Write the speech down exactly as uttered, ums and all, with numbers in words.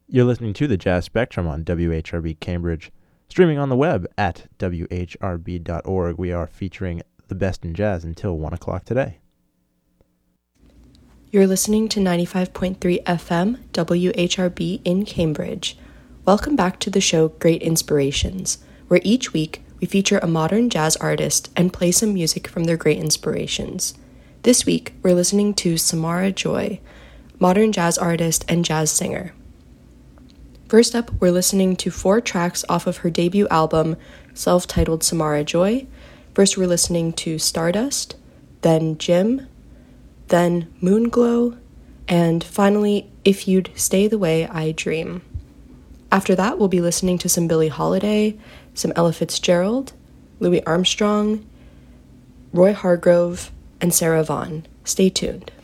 You're listening to the Jazz Spectrum on W H R B Cambridge, streaming on the web at W H R B dot org. We are featuring the best in jazz until one o'clock today. You're listening to ninety-five point three F M W H R B in Cambridge. Welcome back to the show Great Inspirations, where each week we feature a modern jazz artist and play some music from their great inspirations. This week, we're listening to Samara Joy, modern jazz artist and jazz singer. First up, we're listening to four tracks off of her debut album, self-titled Samara Joy. First, we're listening to Stardust, then Jim, then Moonglow, and finally, If You'd Stay the Way I Dream. After that, we'll be listening to some Billie Holiday, some Ella Fitzgerald, Louis Armstrong, Roy Hargrove, and Sarah Vaughan. Stay tuned.